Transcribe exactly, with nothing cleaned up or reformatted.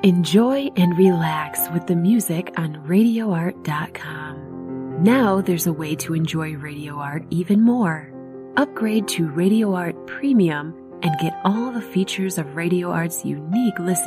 Enjoy and relax with the music on radio art dot com. Now there's a way to enjoy Radio Art even more. Upgrade to Radio Art Premium and get all the features of Radio Art's unique listening